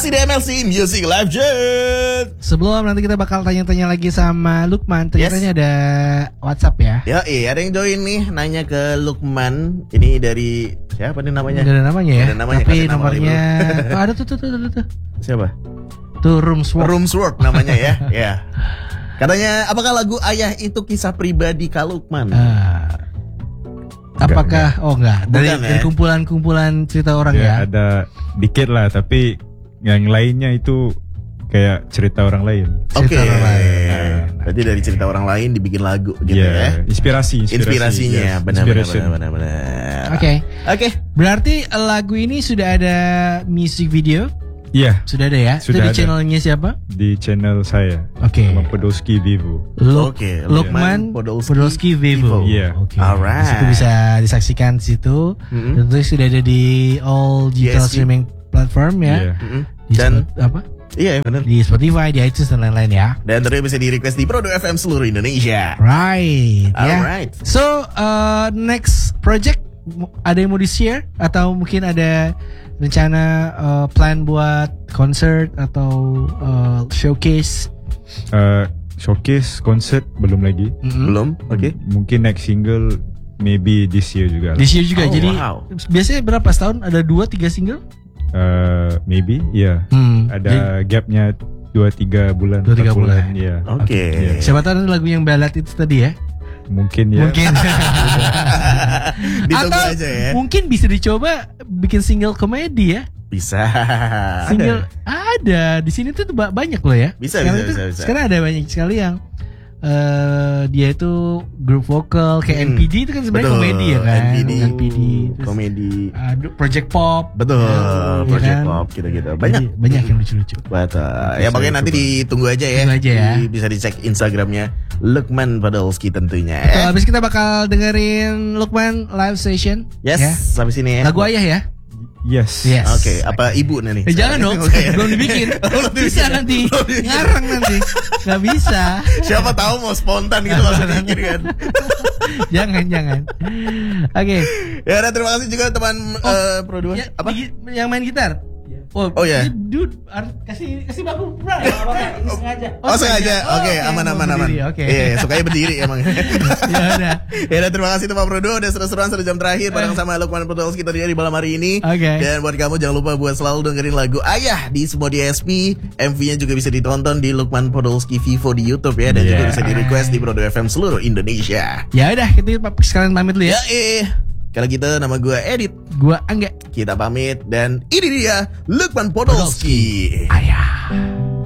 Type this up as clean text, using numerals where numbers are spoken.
Masih di MLC Music Live Jet. Sebelum nanti kita bakal tanya-tanya lagi sama Lukman. Ternyata ada WhatsApp ya. Ada yang join nih nanya ke Lukman. Ini dari siapa nih namanya? Ada namanya ya. Ada namanya, tapi nama nomornya ada tuh. Siapa? Tuh Roomswork namanya ya. Ya. Katanya apakah lagu Ayah itu kisah pribadi Kak Lukman? Apakah enggak. Dari kumpulan cerita orang ya. Ada dikit lah, tapi yang lainnya itu kayak cerita orang lain. Oke. Berarti dari cerita orang lain dibikin lagu gitu ya. Inspirasinya benar. Oke. Berarti lagu ini sudah ada music video? Iya. Sudah ada ya? Sudah. Itu di channelnya siapa? Di channel saya. Oke. Podolski Vivo. Lukman Podolski Vivo. Iya. Oke. Alright. Itu bisa disaksikan di situ. Tentu sudah ada di all digital streaming platform ya. Dan apa? Iya benar. Di Spotify, di iTunes dan lain-lain ya. Dan tentunya bisa di request di Prodo FM seluruh Indonesia. Right. Alright. So next project ada yang mau di share atau mungkin ada rencana plan buat concert atau showcase? Showcase concert belum lagi. Belum. Oke. Mungkin next single maybe this year juga. This year juga. Jadi biasanya berapa setahun ada 2-3 single? Maybe ya. Ada gapnya 2-3 bulan. 2-3 bulan. Ya. Oke. Siapa tahu lagu yang ballad itu tadi ya? Mungkin ya. Ditunggu aja ya. Mungkin bisa dicoba bikin single komedi ya. Bisa. Single ada di sini tuh banyak loh ya. Bisa. Sekarang ada banyak sekali yang dia itu grup vokal kayak NPD itu kan sebenarnya komedi ya kan. NPD komedi. Project Pop. Betul. Project kan? Pop gitu-gitu. Banyak yang lucu-lucu. Betul. Ya pokoknya nanti ditunggu aja ya. Bisa dicek Instagramnya Lukman Podolski tentunya. Habis kita bakal dengerin Lukman live session. Yes. Ya? Sampai sini ya. Lagu Ayah ya. Yes. Oke. Apa ibu nih? Jangan dong. Belum dibikin. Bisa nanti. Ngarang nanti. Gak bisa. Siapa tahu mau spontan gitu langsung bikin kan. Jangan. Oke. Ya udah, terima kasih juga teman Pro 2. Apa? Yang main gitar. Oh ya. Dude, kasih baku sengaja. Sengaja. Oke, aman. Iya, sukanya berdiri emang. Ya udah, terima kasih tuh Pak Prodo udah seru-seruan 1 jam terakhir bareng sama Lukman Podolski tadi di malam hari ini. Dan buat kamu jangan lupa buat selalu dengerin lagu Ayah di semua DSP. MV-nya juga bisa ditonton di Lukman Podolski Vivo di YouTube ya, dan juga bisa di request di Prodo FM seluruh Indonesia. Ya udah, kita sekalian pamit dulu ya. Kalau gitu nama gue Edit, gue Angga. Kita pamit dan ini dia Lukman Podolski. Ayah.